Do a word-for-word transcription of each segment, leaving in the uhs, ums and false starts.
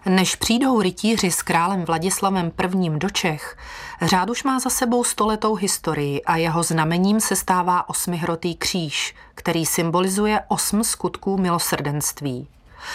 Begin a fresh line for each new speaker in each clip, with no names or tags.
Než přijdou rytíři s králem Vladislavem prvním do Čech, řád už má za sebou stoletou historii a jeho znamením se stává osmihrotý kříž, který symbolizuje osm skutků milosrdenství.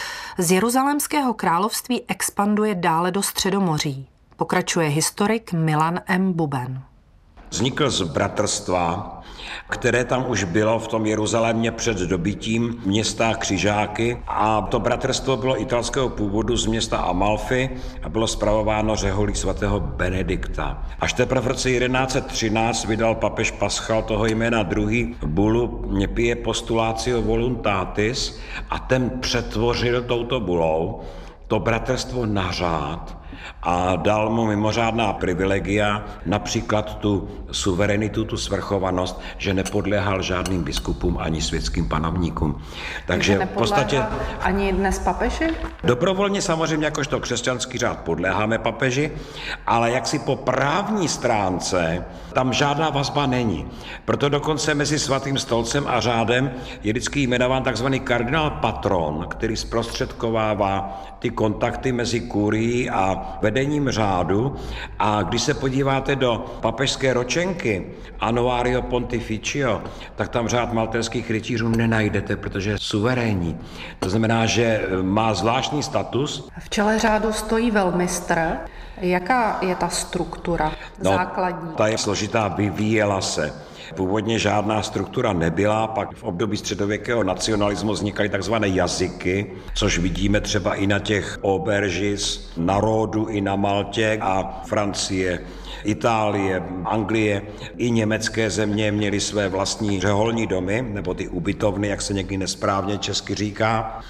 Z Jeruzalémského království expanduje dále do Středomoří. Pokračuje historik Milan M. Buben.
Vznikl z bratrstva, které tam už bylo v tom Jeruzalémě před dobytím města Křižáky, a to bratrstvo bylo italského původu z města Amalfi a bylo spravováno řeholí svatého Benedikta. Až teprve v roce jedenáct set třináct vydal papež Paschal, toho jména druhý, bulu Pie Postulatio Voluntatis a ten přetvořil touto bulou to bratrstvo na řád a dal mu mimořádná privilegia, například tu suverenitu, tu svrchovanost, že nepodléhal žádným biskupům ani světským panovníkům.
Takže v podstatě ani dnes papeži?
Dobrovolně samozřejmě, jakožto křesťanský řád podléháme papeži, ale jaksi po právní stránce tam žádná vazba není. Proto dokonce mezi svatým stolcem a řádem je vždycky jmenován takzvaný kardinál patron, který zprostředkovává ty kontakty mezi kurií a vedením řádu. A když se podíváte do papežské ročenky Annuario Pontificio, tak tam řád maltéských rytířů nenajdete, protože je suverénní. To znamená, že má zvláštní status.
V čele řádu stojí velmistr. Jaká je ta struktura
no,
základní?
Ta je složitá, vyvíjela se. Původně žádná struktura nebyla, pak v období středověkého nacionalismu vznikaly takzvané jazyky, což vidíme třeba i na těch auberges na Rhodu i na Maltě, a Francie, Itálie, Anglie i německé země měly své vlastní řeholní domy, nebo ty ubytovny, jak se někdy nesprávně česky říká.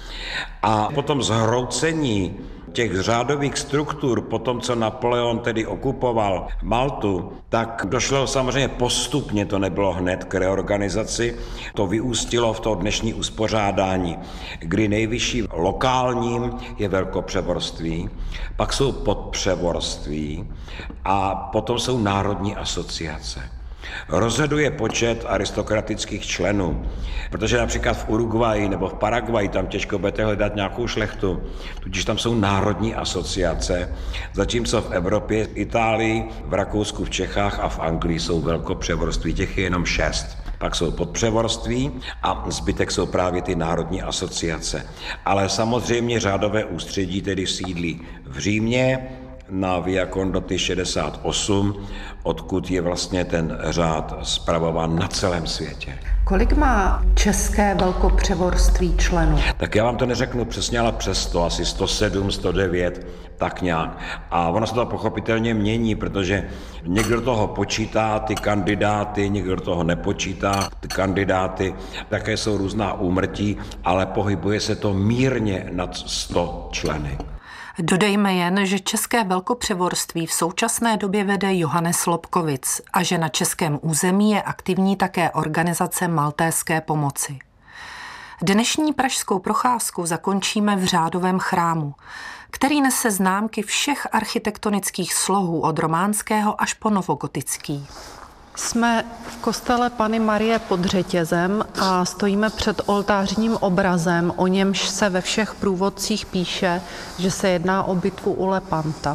A potom zhroucení těch řádových struktur, po tom, co Napoleon tedy okupoval Maltu, tak došlo samozřejmě postupně, to nebylo hned, k reorganizaci. To vyústilo v to dnešní uspořádání, kdy nejvyšší lokálním je velkopřevorství, pak jsou podpřevorství a potom jsou národní asociace. Rozhoduje počet aristokratických členů, protože například v Uruguayi nebo v Paraguayi tam těžko budete hledat nějakou šlechtu, tudíž tam jsou národní asociace, zatímco v Evropě, v Itálii, v Rakousku, v Čechách a v Anglii jsou velkopřevorství, těch je jenom šest. Pak jsou podpřevorství a zbytek jsou právě ty národní asociace. Ale samozřejmě řádové ústředí tedy sídlí v Římě, na Via Condotti šedesát osm, odkud je vlastně ten řád spravován na celém světě.
Kolik má české velkopřevorství členů?
Tak já vám to neřeknu přesně, ale přesto asi sto sedm, sto devět, tak nějak. A ono se to pochopitelně mění, protože někdo do toho počítá ty kandidáty, někdo do toho nepočítá ty kandidáty. Také jsou různá úmrtí, ale pohybuje se to mírně nad sto členy.
Dodejme jen, že české velkopřevorství v současné době vede Johannes Lobkowicz a že na českém území je aktivní také organizace Maltéské pomoci. Dnešní pražskou procházku zakončíme v řádovém chrámu, který nese známky všech architektonických slohů od románského až po novogotický. Jsme v kostele Panny Marie pod Řetězem a stojíme před oltářním obrazem, o němž se ve všech průvodcích píše, že se jedná o bitvu u Lepanta.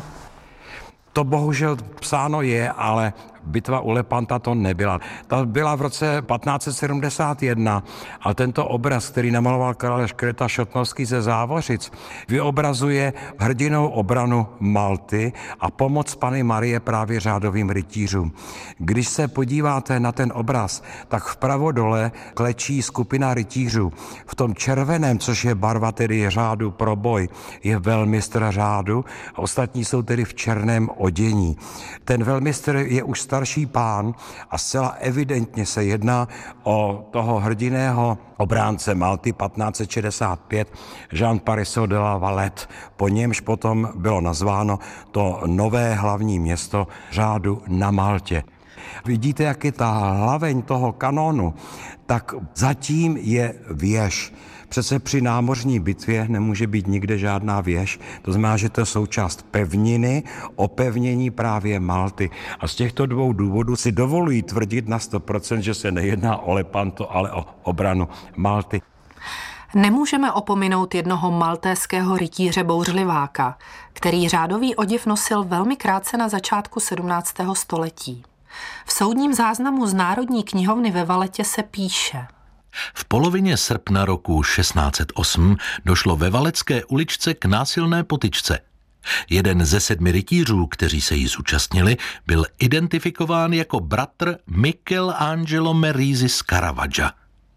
To bohužel psáno je, ale bitva u Lepanta to nebyla. Ta byla v roce patnáct set sedmdesát jedna, ale tento obraz, který namaloval Karel Škreta Šotnovský ze Závořic, vyobrazuje hrdinou obranu Malty a pomoc Panny Marie právě řádovým rytířům. Když se podíváte na ten obraz, tak vpravo dole klečí skupina rytířů. V tom červeném, což je barva tedy řádu pro boj, je velmistr řádu a ostatní jsou tedy v černém odění. Ten velmistr je už starší pán a zcela evidentně se jedná o toho hrdiného obránce Malty patnáct set šedesát pět Jean Parisot de la Valette. Po němž potom bylo nazváno to nové hlavní město řádu na Maltě. Vidíte, jak je ta hlaveň toho kanónu, tak zatím je věž. Přece při námořní bitvě nemůže být nikde žádná věž, to znamená, že to je součást pevniny, opevnění právě Malty. A z těchto dvou důvodů si dovolují tvrdit na sto procent, že se nejedná o Lepanto, ale o obranu Malty.
Nemůžeme opominout jednoho maltéského rytíře bouřliváka, který řádový oděv nosil velmi krátce na začátku sedmnáctého století. V soudním záznamu z Národní knihovny ve Valetě se píše:
V polovině srpna roku šestnáct set osm došlo ve Valecké uličce k násilné potyčce. Jeden ze sedmi rytířů, kteří se jí zúčastnili, byl identifikován jako bratr Michelangelo Merisi z Caravaggia.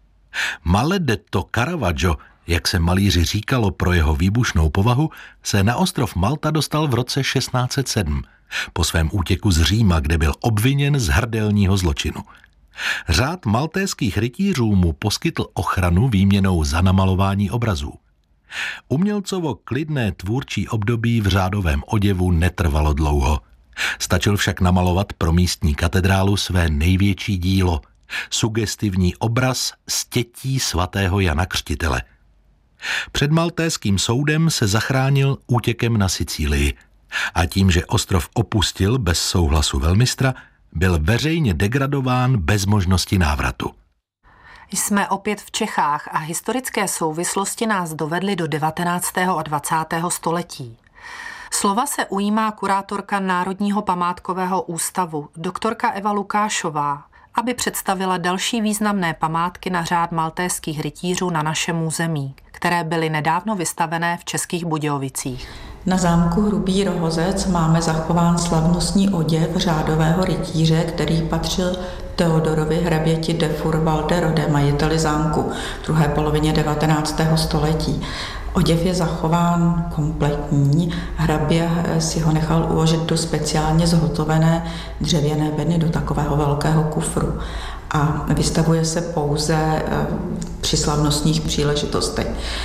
Maledetto Caravaggio, jak se malíři říkalo pro jeho výbušnou povahu, se na ostrov Malta dostal v roce šestnáct set sedm, po svém útěku z Říma, kde byl obviněn z hrdelního zločinu. Řád maltéských rytířů mu poskytl ochranu výměnou za namalování obrazů. Umělcovo klidné tvůrčí období v řádovém oděvu netrvalo dlouho. Stačil však namalovat pro místní katedrálu své největší dílo, sugestivní obraz Stětí svatého Jana Křtitele. Před maltéským soudem se zachránil útěkem na Sicílii a tím, že ostrov opustil bez souhlasu velmistra, byl veřejně degradován bez možnosti návratu.
Jsme opět v Čechách a historické souvislosti nás dovedly do devatenáctého a dvacátého století. Slova se ujímá kurátorka Národního památkového ústavu, doktorka Eva Lukášová, aby představila další významné památky na řád maltéských rytířů na našem území, které byly nedávno vystavené v Českých Budějovicích.
Na zámku Hrubý Rohozec máme zachován slavnostní oděv řádového rytíře, který patřil Teodorovi hraběti de Furwalderode, majiteli zámku v druhé polovině devatenáctého století. Oděv je zachován kompletní, hrabě si ho nechal uložit do speciálně zhotovené dřevěné bedny, do takového velkého kufru a vystavuje se pouze při slavnostních příležitostech.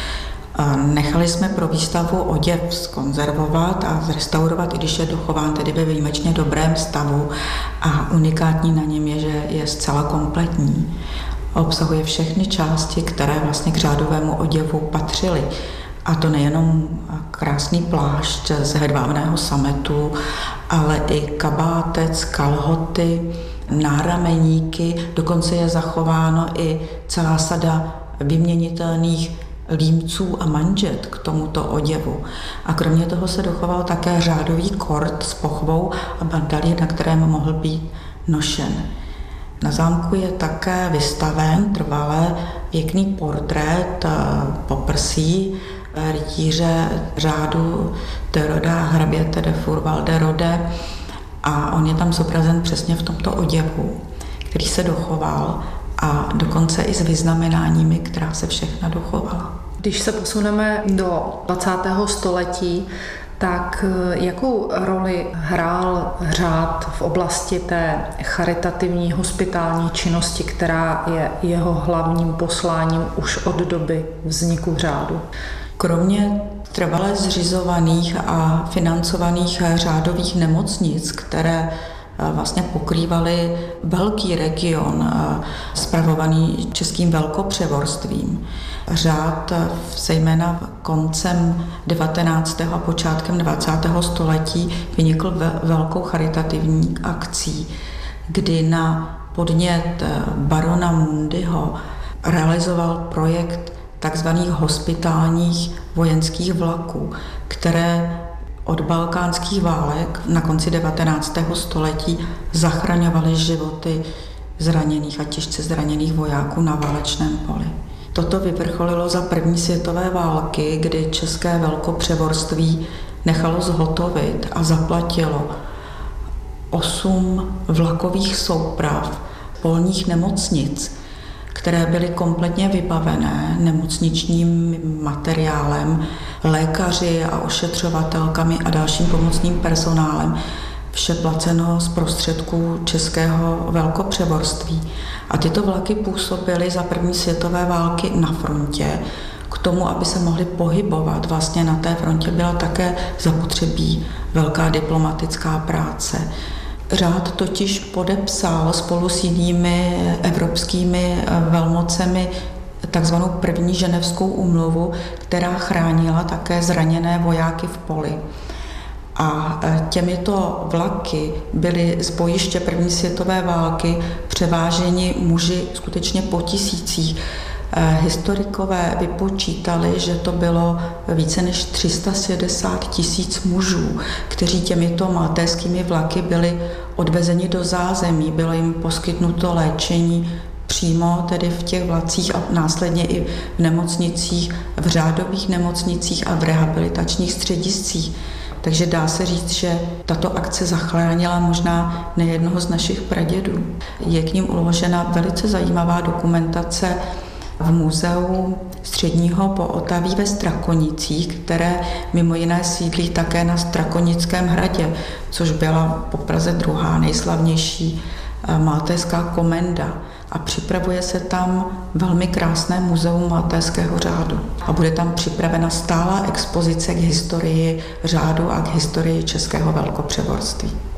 Nechali jsme pro výstavu oděv zkonzervovat a zrestaurovat, i když je dochován tedy ve výjimečně dobrém stavu, a unikátní na něm je, že je zcela kompletní. Obsahuje všechny části, které vlastně k řádovému oděvu patřily. A to nejenom krásný plášť z hedvábného sametu, ale i kabátec, kalhoty, nárameníky, dokonce je zachováno i celá sada vyměnitelných límců a manžet k tomuto oděvu. A kromě toho se dochoval také řádový kort s pochvou a bandalí, na kterém mohl být nošen. Na zámku je také vystaven trvale pěkný portrét poprsí rytíře řádu Teododa hraběte de Furwalderode a on je tam zobrazen přesně v tomto oděvu, který se dochoval, a dokonce i s vyznamenáními, která se všechna dochovala.
Když se posuneme do dvacátého století, tak jakou roli hrál řád v oblasti té charitativní hospitální činnosti, která je jeho hlavním posláním už od doby vzniku řádu?
Kromě trvale zřizovaných a financovaných řádových nemocnic, které vlastně pokrývaly velký region spravovaný českým velkopřevorstvím. Řád zejména koncem devatenáctého a počátkem dvacátého století vynikl velkou charitativní akcí, kdy na podnět barona Mundyho realizoval projekt takzvaných hospitálních vojenských vlaků, které od balkánských válek na konci devatenáctého století zachraňovaly životy zraněných a těžce zraněných vojáků na válečném poli. Toto vyvrcholilo za první světové války, kdy české velkopřevorství nechalo zhotovit a zaplatilo osm vlakových souprav polních nemocnic, které byly kompletně vybavené nemocničním materiálem, lékaři a ošetřovatelkami a dalším pomocným personálem. Vše placeno z prostředků českého velkopřevorství. A tyto vlaky působily za první světové války na frontě. K tomu, aby se mohly pohybovat vlastně na té frontě, byla také zapotřebí velká diplomatická práce. Řád totiž podepsal spolu s jinými evropskými velmocemi takzvanou první ženevskou úmluvu, která chránila také zraněné vojáky v poli. A těmito vlaky byly z bojiště první světové války převáženi muži skutečně po tisících Historikové vypočítali, že to bylo více než tři sta šedesát tisíc mužů, kteří těmito maltéskými vlaky byli odvezeni do zázemí, bylo jim poskytnuto léčení přímo tedy v těch vlacích a následně i v nemocnicích, v řádových nemocnicích a v rehabilitačních střediscích. Takže dá se říct, že tato akce zachránila možná nejednoho z našich pradědů. Je k ním uložena velice zajímavá dokumentace v muzeu Středního Pootaví ve Strakonicích, které mimo jiné sídlí také na Strakonickém hradě, což byla po Praze druhá nejslavnější maltéská komenda. A připravuje se tam velmi krásné muzeum maltéského řádu. A bude tam připravena stálá expozice k historii řádu a k historii českého velkopřevorství.